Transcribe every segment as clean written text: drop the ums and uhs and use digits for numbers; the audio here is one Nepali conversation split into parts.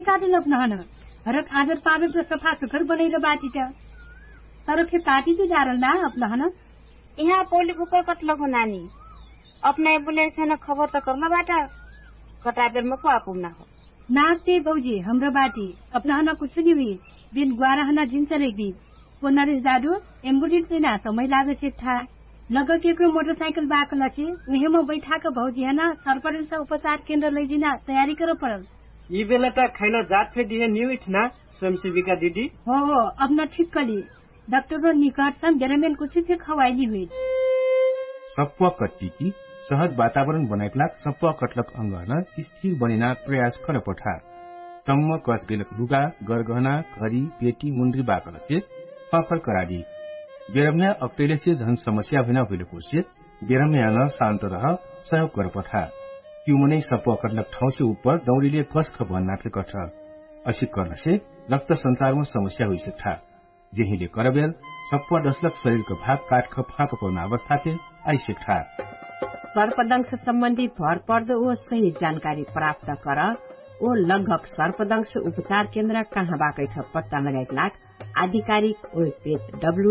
काटल अपनाहन हरक आदर पादर तो सफा सुखर बनैल बाटीटा तर खे काटी तो जारल ना अपनाहन यहाँ पोली ऊपर कटलको नानी अपना एम्बुलेंस है न खबर त करना बाटा कटाबेर में को आपुना हो नास्ते बौजी हाम्रो बाटी अपनाहन कुछ नहीं हुई बिन ग्वाराहना जिन्छ रेगी वो नरेश दादू एम्बुलेंस देना समय लागे छे था लग केकरो मोटरसाइकिल बाकल छे उहेमा बैठाक भौजी है ना सरपंच से उपचार केन्द्र लैजिना तयारी करो परल ई बेला त खैना जात फे दिए न्यू इठना स्वयंसेविका दीदी हो अब न ठीक कली डाक्टर निकट सम बेरमेन कुछ से खवाइली हुई सप्वा कट्टीकी सहज वातावरण बनाइप्लाक सप्वा कटलक अंगहन स्थिर बनिना प्रयास कर पठा तम्म कस गेलक लुगा गरगहना घड़ी पेटी मुन्द्री बाकल से पाफर कराडी बेरम्या अप्रेले से झन समस्या भिना भइलेको से बेरम्या न शान्त रह सहयोग कर पठा क्युमनै सप्वा कटलक ठाउँ से ऊपर दौड़ीले कस खभन्ना फे कठ असिक गर्न से रक्त संचार में समस्या हुई सकता जेहिले करबेल सप्वा दशलक शरीर का भाग काट फाँक पर्न अवस्था थे आई सकता सर्पदंश सम्बन्धी भर पर्दो ओ सही जानकारी प्राप्त कर ओ लगभग सर्पदंश उपचार केन्द्र कहाँ बाकै छ पत्ता लगाइक लाग आधिकारिक वेब पेज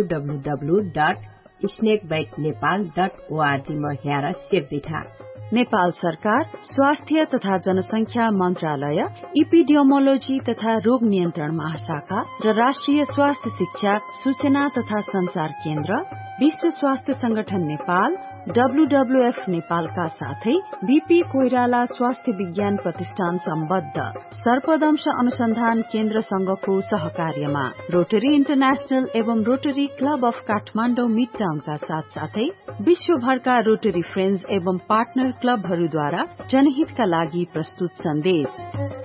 www.snakebitenepal.org मा हेर सेक्दिठा नेपाल सरकार स्वास्थ्य तथा जनसंख्या मन्त्रालय इपिडियोमोलोजी तथा रोग नियन्त्रण महाशाखा र राष्ट्रिय स्वास्थ्य शिक्षा सूचना तथा संचार केन्द्र विश्व स्वास्थ्य संगठन नेपाल WWF नेपालका साथै बीपी कोइराला स्वास्थ्य विज्ञान प्रतिष्ठान सम्बद्ध सर्पदंश अनुसन्धान केन्द्र संघको सहकार्यमा रोटरी इन्टरनेशनल एवं rotary club of Kathmandu mid टाउनका साथसाथै विश्वभरका रोटरी फ्रेन्ड्स एवं पार्टनर क्लबहरूद्वारा जनहितका लागि प्रस्तुत सन्देश।